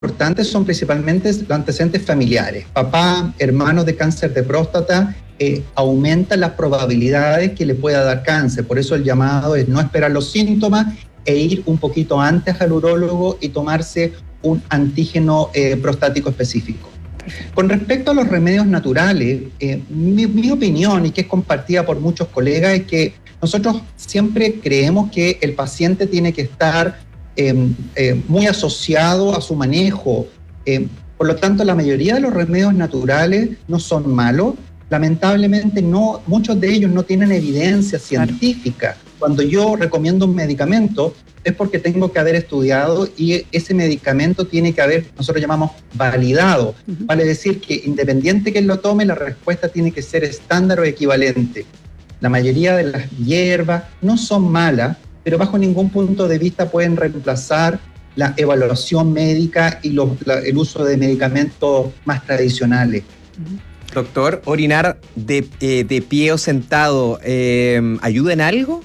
importantes son principalmente los antecedentes familiares. Papá, hermanos de cáncer de próstata, aumentan las probabilidades que le pueda dar cáncer. Por eso el llamado es no esperar los síntomas e ir un poquito antes al urólogo y tomarse un antígeno prostático específico. Con respecto a los remedios naturales, mi opinión, y que es compartida por muchos colegas, es que nosotros siempre creemos que el paciente tiene que estar muy asociado a su manejo. Por lo tanto, la mayoría de los remedios naturales no son malos. Lamentablemente, muchos de ellos no tienen evidencia científica. Cuando yo recomiendo un medicamento, es porque tengo que haber estudiado y ese medicamento tiene que haber, nosotros llamamos validado. Vale decir que independiente que él lo tome, la respuesta tiene que ser estándar o equivalente. La mayoría de las hierbas no son malas, pero bajo ningún punto de vista pueden reemplazar la evaluación médica y el uso de medicamentos más tradicionales. Doctor, ¿orinar de pie o sentado ayuda en algo?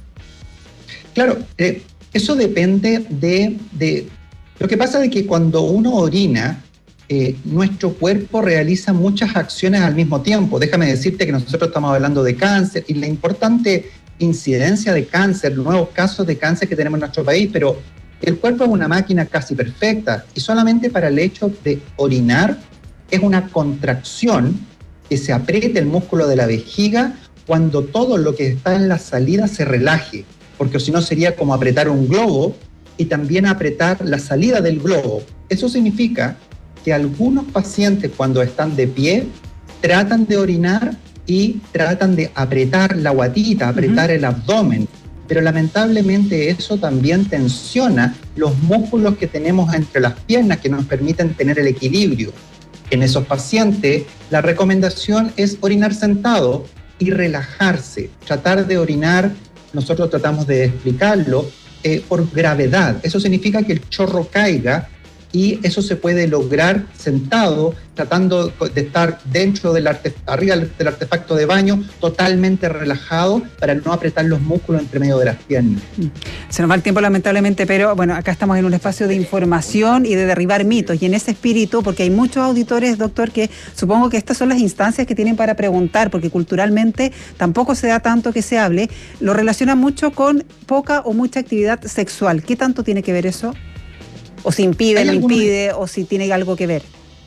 Claro, eso depende de... Lo que pasa es que cuando uno orina, nuestro cuerpo realiza muchas acciones al mismo tiempo. Déjame decirte que nosotros estamos hablando de cáncer y la importante incidencia de cáncer, nuevos casos de cáncer que tenemos en nuestro país, pero el cuerpo es una máquina casi perfecta y solamente para el hecho de orinar es una contracción que se apriete el músculo de la vejiga cuando todo lo que está en la salida se relaje, porque si no sería como apretar un globo y también apretar la salida del globo. Eso significa que algunos pacientes cuando están de pie tratan de orinar y tratan de apretar la guatita, apretar el abdomen, pero lamentablemente eso también tensiona los músculos que tenemos entre las piernas que nos permiten tener el equilibrio. En esos pacientes, la recomendación es orinar sentado y relajarse, tratar de orinar, nosotros tratamos de explicarlo, por gravedad. Eso significa que el chorro caiga y eso se puede lograr sentado, tratando de estar dentro arriba del artefacto de baño, totalmente relajado para no apretar los músculos entre medio de las piernas. Se nos va el tiempo lamentablemente, pero bueno, acá estamos en un espacio de información y de derribar mitos, y en ese espíritu, porque hay muchos auditores, doctor, que supongo que estas son las instancias que tienen para preguntar, porque culturalmente tampoco se da tanto que se hable, lo relacionan mucho con poca o mucha actividad sexual. ¿Qué tanto tiene que ver eso? ¿O si impide, no impide, o si tiene algo que ver?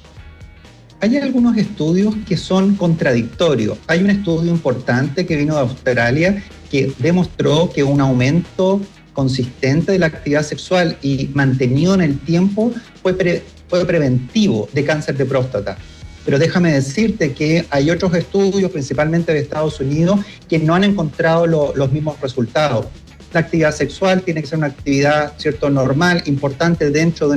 Hay algunos estudios que son contradictorios. Hay un estudio importante que vino de Australia que demostró que un aumento consistente de la actividad sexual y mantenido en el tiempo fue preventivo de cáncer de próstata. Pero déjame decirte que hay otros estudios, principalmente de Estados Unidos, que no han encontrado los mismos resultados. La actividad sexual tiene que ser una actividad, ¿cierto?, normal, importante dentro de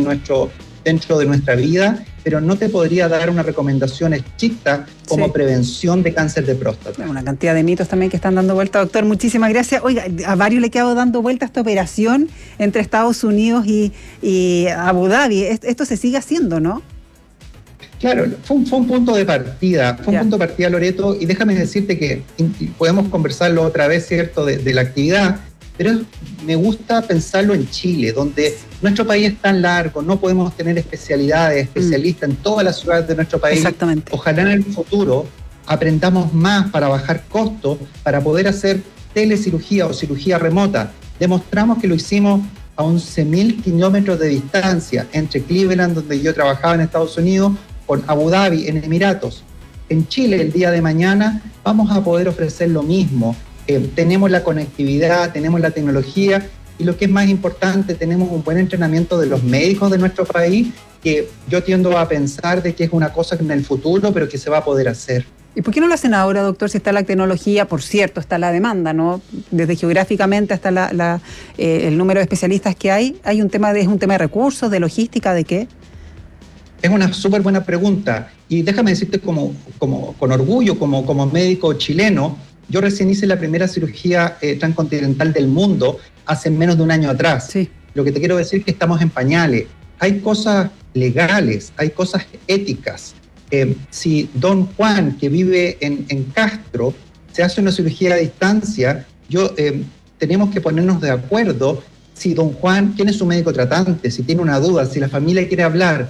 nuestra vida, pero no te podría dar una recomendación estricta como prevención de cáncer de próstata. Una cantidad de mitos también que están dando vuelta, doctor. Muchísimas gracias. Oiga, a varios le ha quedado dando vuelta esta operación entre Estados Unidos y Abu Dhabi. Esto se sigue haciendo, ¿no? Claro, fue un punto de partida, Loreto, y déjame decirte que podemos conversarlo otra vez, ¿cierto?, de la actividad, pero me gusta pensarlo en Chile, donde nuestro país es tan largo, no podemos tener especialistas en todas las ciudades de nuestro país. Exactamente. Ojalá en el futuro aprendamos más para bajar costos, para poder hacer telecirugía o cirugía remota. Demostramos que lo hicimos a 11.000 kilómetros de distancia entre Cleveland, donde yo trabajaba en Estados Unidos, con Abu Dhabi, en Emiratos. En Chile, el día de mañana, vamos a poder ofrecer lo mismo. Tenemos la conectividad, tenemos la tecnología y lo que es más importante, tenemos un buen entrenamiento de los médicos de nuestro país, que yo tiendo a pensar de que es una cosa que en el futuro, pero que se va a poder hacer. ¿Y por qué no lo hacen ahora, doctor, si está la tecnología? Por cierto, está la demanda, ¿no? Desde geográficamente hasta el número de especialistas que hay. ¿Es un tema de recursos, de logística, de qué? Es una súper buena pregunta. Y déjame decirte con orgullo, como médico chileno, yo recién hice la primera cirugía transcontinental del mundo hace menos de un año atrás. Sí. Lo que te quiero decir es que estamos en pañales. Hay cosas legales, hay cosas éticas. Si don Juan, que vive en Castro, se hace una cirugía a distancia, tenemos que ponernos de acuerdo si don Juan, ¿quién es su médico tratante? Si tiene una duda, si la familia quiere hablar,